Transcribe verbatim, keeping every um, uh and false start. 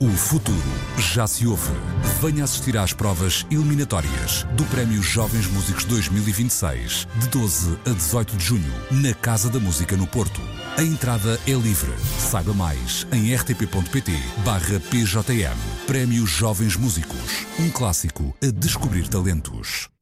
O futuro já se ouve. Venha assistir às provas eliminatórias do Prémio Jovens Músicos dois mil e vinte e seis, de doze a dezoito de junho, na Casa da Música no Porto. A entrada é livre. Saiba mais em rtp.pt barra pjm. Prémio Jovens Músicos. Um clássico a descobrir talentos.